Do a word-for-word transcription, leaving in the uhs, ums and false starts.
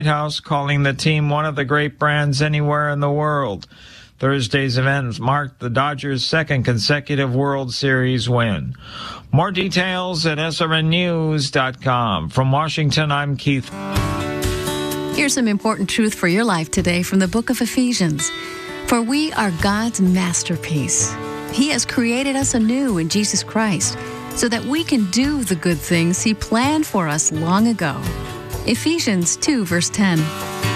House, calling the team one of the great brands anywhere in the world. Thursday's event marked the Dodgers' second consecutive World Series win. More details at S R N news dot com. From Washington, I'm Keith. Here's some important truth for your life today from the book of Ephesians. For we are God's masterpiece. He has created us anew in Jesus Christ so that we can do the good things He planned for us long ago. Ephesians two, verse ten.